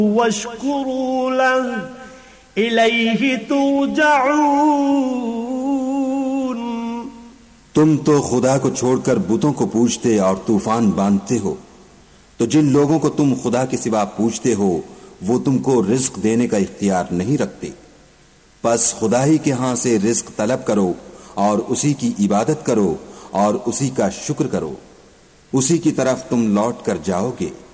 वश्कुरू लह इलैहि तुरजाऊन। तुम तो खुदा को छोड़कर बुतों को पूजते और तूफान बांधते हो, तो जिन लोगों को तुम खुदा के सिवा पूजते हो वो तुमको रिज्क देने का इख्तियार नहीं रखते। बस खुदा ही के यहां से रिज्क तलब करो और उसी की इबादत करो और उसी का शुक्र करो, उसी की तरफ तुम लौट कर जाओगे।